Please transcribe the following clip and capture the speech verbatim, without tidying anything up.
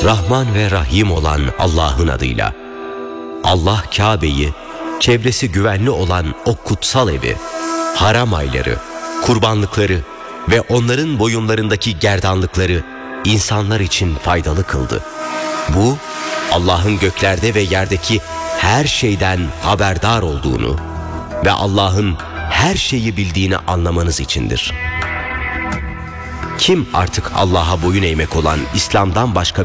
Rahman ve Rahim olan Allah'ın adıyla. Allah Kabe'yi, çevresi güvenli olan o kutsal evi, haram ayları, kurbanlıkları ve onların boyunlarındaki gerdanlıkları insanlar için faydalı kıldı. Bu, Allah'ın göklerde ve yerdeki her şeyden haberdar olduğunu ve Allah'ın her şeyi bildiğini anlamanız içindir. Kim artık Allah'a boyun eğmek olan İslam'dan başka